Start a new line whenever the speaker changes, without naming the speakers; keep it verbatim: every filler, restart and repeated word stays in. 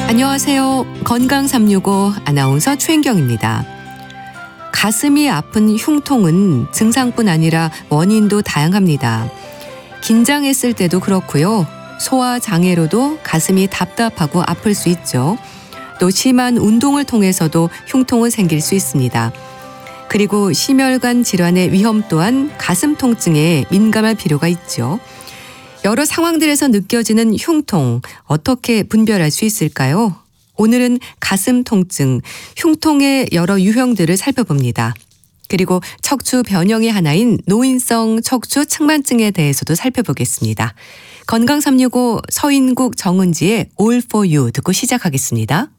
안녕하세요. 건강 삼육오 아나운서 최인경입니다. 가슴이 아픈 흉통은 증상뿐 아니라 원인도 다양합니다. 긴장했을 때도 그렇고요. 소화 장애로도 가슴이 답답하고 아플 수 있죠. 또 심한 운동을 통해서도 흉통은 생길 수 있습니다. 그리고 심혈관 질환의 위험 또한 가슴 통증에 민감할 필요가 있죠. 여러 상황들에서 느껴지는 흉통, 어떻게 분별할 수 있을까요? 오늘은 가슴 통증, 흉통의 여러 유형들을 살펴봅니다. 그리고 척추 변형의 하나인 노인성 척추 측만증에 대해서도 살펴보겠습니다. 건강 삼육오 서인국 정은지의 All for You 듣고 시작하겠습니다.